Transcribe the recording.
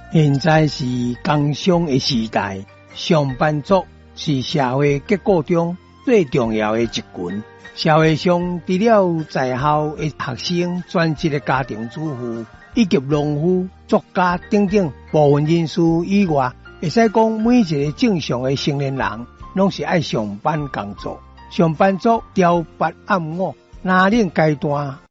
现在是工商的时代，上班族是社会结构中最重要的一群。社会上，除了在校的学生、专职的家庭主妇以及农夫、作家等等部分人士以外，会使讲每一个正常的成年人，拢是爱上班工作。上班族朝八晚五，哪领阶段